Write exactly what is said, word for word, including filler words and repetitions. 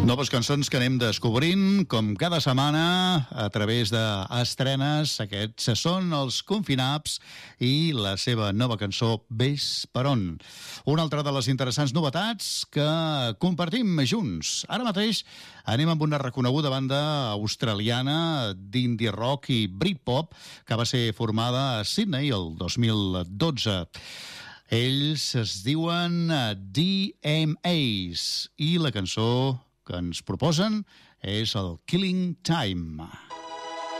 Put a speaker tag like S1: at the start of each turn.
S1: Noves cançons que anem descobrint, com cada setmana, a través d'estrenes. Aquests són els Confinats i la seva nova cançó, Ves per on. Una altra de les interessants novetats que compartim junts. Ara mateix anem amb una reconeguda banda australiana d'indie rock i britpop que va ser formada a Sydney el dos mil dotze. Ells es diuen D M As i la cançó que ens proposen és el Killing Time.